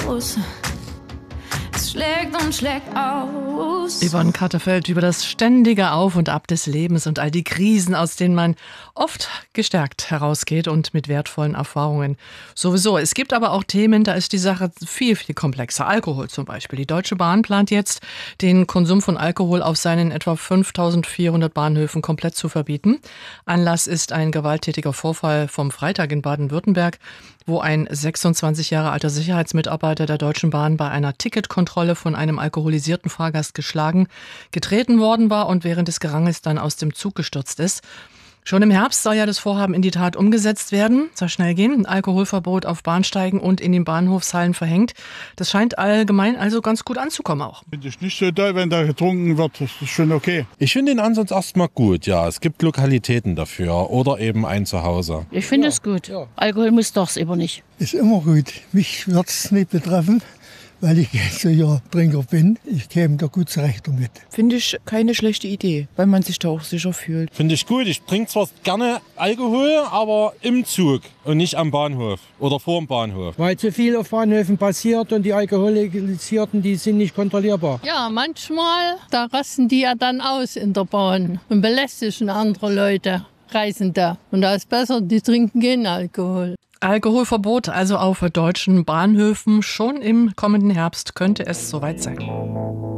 aus. Es schlägt und schlägt aus. Yvonne Katterfeld über das ständige Auf und Ab des Lebens und all die Krisen, aus denen man oft gestärkt herausgeht und mit wertvollen Erfahrungen. Sowieso. Es gibt aber auch Themen, da ist die Sache viel, viel komplexer. Alkohol zum Beispiel. Die Deutsche Bahn plant jetzt, den Konsum von Alkohol auf seinen etwa 5.400 Bahnhöfen komplett zu verbieten. Anlass ist ein gewalttätiger Vorfall vom Freitag in Baden-Württemberg, wo ein 26 Jahre alter Sicherheitsmitarbeiter der Deutschen Bahn bei einer Ticketkontrolle von einem alkoholisierten Fahrgast geschlagen, getreten worden war und während des Geranges dann aus dem Zug gestürzt ist. Schon im Herbst soll ja das Vorhaben in die Tat umgesetzt werden. Soll schnell gehen. Ein Alkoholverbot auf Bahnsteigen und in den Bahnhofshallen verhängt. Das scheint allgemein also ganz gut anzukommen auch. Finde ich nicht so doll, wenn da getrunken wird. Das ist schon okay. Ich finde den Ansatz erstmal gut, ja. Es gibt Lokalitäten dafür oder eben ein Zuhause. Ich finde es gut. Ja. Alkohol muss doch aber nicht. Ist immer gut. Mich wird es nicht betreffen, weil ich so ja Trinker bin. Ich käme da gut zurecht damit. Finde ich keine schlechte Idee, weil man sich da auch sicher fühlt. Finde ich gut. Ich trinke zwar gerne Alkohol, aber im Zug und nicht am Bahnhof oder vor dem Bahnhof. Weil zu viel auf Bahnhöfen passiert und die Alkoholisierten, die sind nicht kontrollierbar. Ja, manchmal, da rasten die ja dann aus in der Bahn und belästigen andere Leute, Reisende. Und da ist besser, die trinken keinen Alkohol. Alkoholverbot also auf deutschen Bahnhöfen. Schon im kommenden Herbst könnte es soweit sein.